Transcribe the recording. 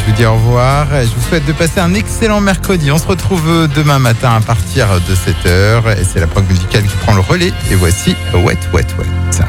vous dis au revoir. Je vous souhaite de passer un excellent mercredi. On se retrouve demain matin à partir de 7h. Et c'est la prog musicale qui prend le relais. Et voici Wet, Wet, Wet.